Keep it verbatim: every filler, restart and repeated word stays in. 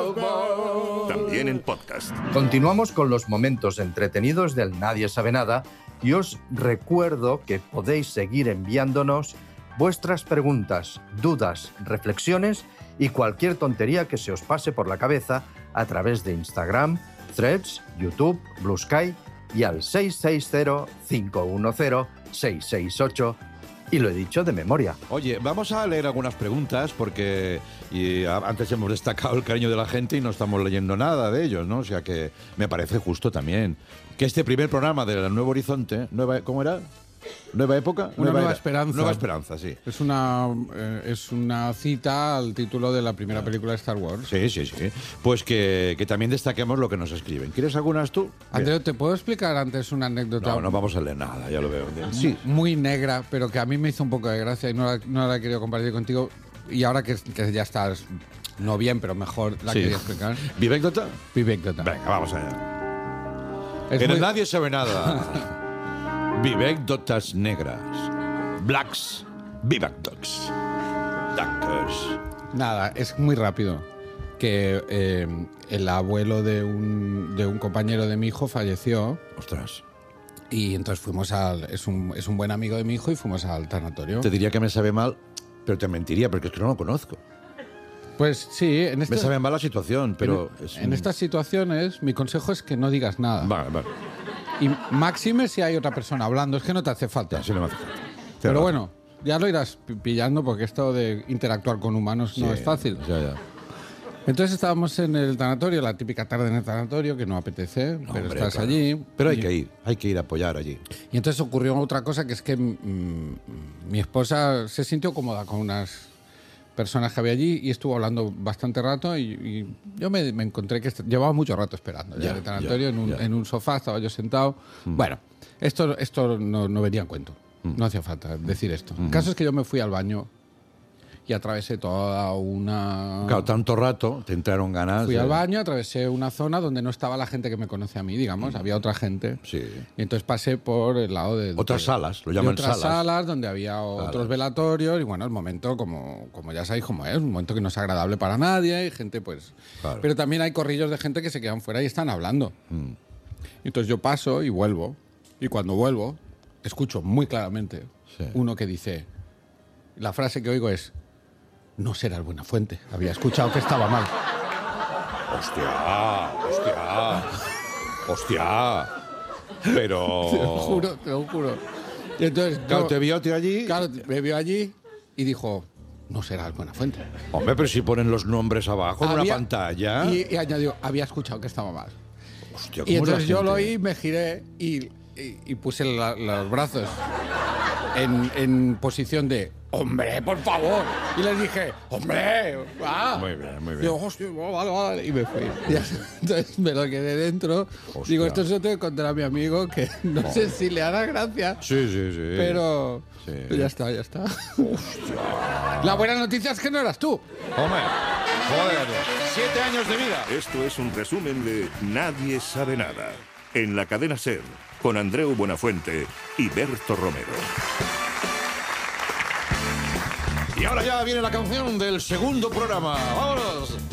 También en podcast. Continuamos con los momentos entretenidos del Nadie Sabe Nada y os recuerdo que podéis seguir enviándonos vuestras preguntas, dudas, reflexiones y cualquier tontería que se os pase por la cabeza a través de Instagram, Threads, YouTube, Blue Sky y al seis seis cero, cinco uno cero, seis seis ocho. Y lo he dicho de memoria. Oye, vamos a leer algunas preguntas porque y a, antes hemos destacado el cariño de la gente y no estamos leyendo nada de ellos, ¿no? O sea que me parece justo también que este primer programa de Nuevo Horizonte, nueva, ¿cómo era? ¿Nueva época? Una nueva, nueva esperanza. Nueva esperanza, sí. Es una, eh, es una cita al título de la primera película de Star Wars. Sí, sí, sí. Pues que, que también destaquemos lo que nos escriben. ¿Quieres algunas tú? Andreu, ¿te puedo explicar antes una anécdota? No, no vamos a leer nada, ya lo veo. Sí. Muy negra, pero que a mí me hizo un poco de gracia y no la, no la he querido compartir contigo. Y ahora que, que ya estás, no bien, pero mejor, la Sí. quería explicar. ¿Vivécdota? Vivekdota. Venga, vamos allá. Es En muy- el Nadie Sabe Nada. Vivekdotas negras. Blacks. Vivekdots. Duckers. Nada, es muy rápido. Que eh, el abuelo de un, de un compañero de mi hijo falleció. Ostras. Y entonces fuimos al... Es un, es un buen amigo de mi hijo y fuimos al tanatorio. Te diría que me sabe mal, pero te mentiría porque es que no lo conozco. Pues sí, en, Me este- sabe mal la situación, pero... en, es en un- estas situaciones mi consejo es que no digas nada. Vale, vale. Y máxime si hay otra persona hablando, es que no te hace falta. Así no me hace falta. Pero bueno, ya lo irás pi- pillando porque esto de interactuar con humanos no Sí, es fácil. Ya, ya. Entonces estábamos en el tanatorio, la típica tarde en el tanatorio, que no apetece, pero Hombre, estás claro. allí. Pero hay y, que ir, hay que ir a apoyar allí. Y entonces ocurrió otra cosa, que es que mm, mi esposa se sintió cómoda con unas personas que había allí y estuvo hablando bastante rato y, y yo me, me encontré que est- llevaba mucho rato esperando ya, Ya, en el tanatorio, ya, en, un, ya. en un sofá, estaba yo sentado. Bueno, esto, esto no, no venía en cuento, no hacía falta decir esto. El caso es que yo me fui al baño y atravesé toda una... Claro, tanto rato te entraron ganas. Fui de- al baño, atravesé una zona donde no estaba la gente que me conoce a mí, digamos, había otra gente. Sí. Y entonces pasé por el lado de... Otras de- salas, lo de llaman otras salas. salas donde había otros Salas. velatorios y bueno, el momento, como, como ya sabéis cómo es, un momento que no es agradable para nadie y gente pues... Claro. Pero también hay corrillos de gente que se quedan fuera y están hablando. Mm. Entonces yo paso y vuelvo. Y cuando vuelvo, escucho muy claramente Sí. uno que dice... La frase que oigo es... No será el Buenafuente. Había escuchado que estaba mal. Hostia, hostia, hostia. Pero... Te lo juro, te lo juro. Y entonces, Claro, yo- te vio tío allí. claro, me vio allí y dijo, no será el Buenafuente. Hombre, pero si ponen los nombres abajo en una Había- pantalla. Y, y añadió, había escuchado que estaba mal. Hostia, Y ¿cómo es la entonces yo lo gente? oí, me giré y, y- y puse la- los brazos en, en posición de, hombre, por favor. Y les dije, hombre, va. Muy bien, muy bien. Digo, hostia, vale, vale. Y me fui. Y ya- entonces me lo quedé dentro. Hostia. Digo, esto se lo tengo que contar a mi amigo, que no sé si le hará gracia. Sí, sí, sí. Pero Sí. pero ya está, ya está. La buena noticia es que no eras tú. Hombre, joder, siete años de vida. Esto es un resumen de Nadie Sabe Nada. En la cadena SER, con Andreu Buenafuente y Berto Romero. Y ahora ya viene la canción del segundo programa. ¡Vámonos!